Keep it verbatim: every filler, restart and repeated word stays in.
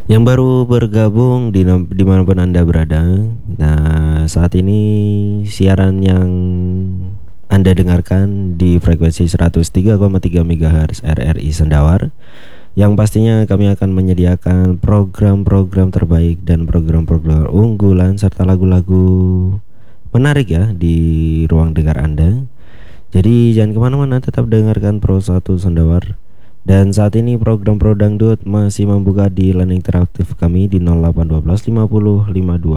Yang baru bergabung di dimanapun Anda berada. Nah, saat ini siaran yang Anda dengarkan di frekuensi seratus tiga koma tiga megahertz R R I Sendawar, yang pastinya kami akan menyediakan program-program terbaik dan program-program unggulan serta lagu-lagu menarik ya di ruang dengar Anda. Jadi jangan kemana-mana, tetap dengarkan Pro satu Sendawar. Dan saat ini program Pro Dangdut masih membuka di line interaktif kami di nol delapan satu dua lima nol lima dua